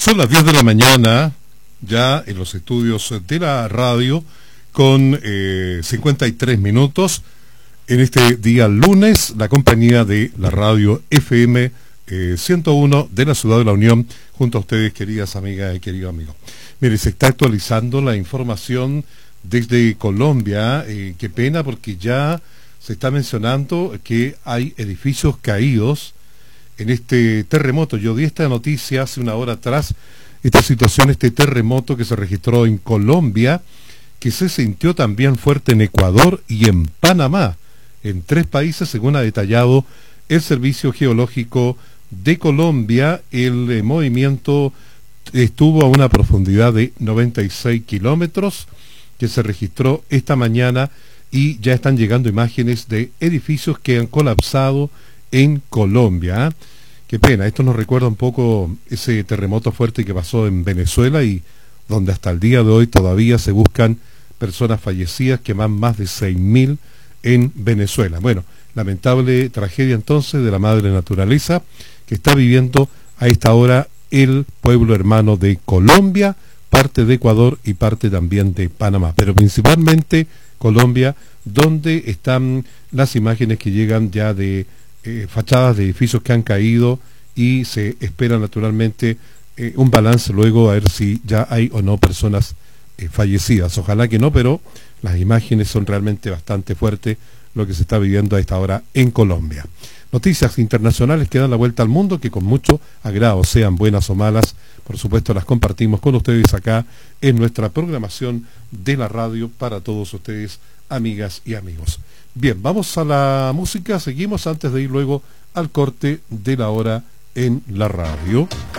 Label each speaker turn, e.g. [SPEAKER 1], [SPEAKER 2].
[SPEAKER 1] Son las 10 de la mañana, ya en los estudios de la radio, con 53 minutos. En este día lunes, la compañía de la radio FM 101 de la Ciudad de la Unión, junto a ustedes, queridas amigas y queridos amigos. Mire, se está actualizando la información desde Colombia. Qué pena, porque ya se está mencionando que hay edificios caídos en este terremoto. Yo di esta noticia hace una hora atrás, esta situación, este terremoto que se registró en Colombia, que se sintió también fuerte en Ecuador y en Panamá, en 3 países, según ha detallado el Servicio Geológico de Colombia. El movimiento estuvo a una profundidad de 96 kilómetros, que se registró esta mañana, y ya están llegando imágenes de edificios que han colapsado en Colombia. Qué pena, esto nos recuerda un poco ese terremoto fuerte que pasó en Venezuela, y donde hasta el día de hoy todavía se buscan personas fallecidas, que van más de 6.000 en Venezuela. Bueno, lamentable tragedia entonces de la madre naturaleza que está viviendo a esta hora el pueblo hermano de Colombia, parte de Ecuador y parte también de Panamá, pero principalmente Colombia, donde están las imágenes que llegan ya de fachadas de edificios que han caído, y se espera naturalmente un balance luego, a ver si ya hay o no personas fallecidas. Ojalá que no, pero las imágenes son realmente bastante fuertes, lo que se está viviendo a esta hora en Colombia. Noticias internacionales que dan la vuelta al mundo, que con mucho agrado, sean buenas o malas, por supuesto las compartimos con ustedes acá en nuestra programación de la radio para todos ustedes, amigas y amigos. Bien, vamos a la música, seguimos antes de ir luego al corte de la hora en la radio.